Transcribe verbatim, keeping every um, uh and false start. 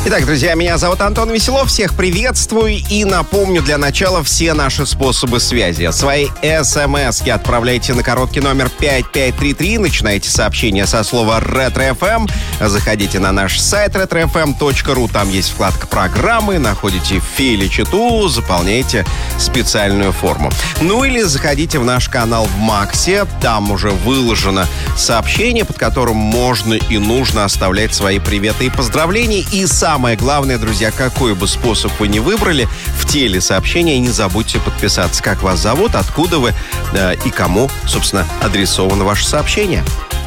Итак, друзья, меня зовут Антон Веселов, всех приветствую и напомню для начала все наши способы связи. Свои смски отправляйте на короткий номер пять пять три три, начинайте сообщение со слова «Ретро-эф эм», заходите на наш сайт ретро эф эм точка ру, там есть вкладка «Программы», находите «Фили-читу», заполняйте специальную форму. Ну или заходите в наш канал в Максе, там уже выложено сообщение, под которым можно и нужно оставлять свои приветы и поздравления. И самое главное, друзья, какой бы способ вы ни выбрали, в теле сообщения не забудьте подписаться, как вас зовут, откуда вы, э, и кому, собственно, адресовано ваше сообщение.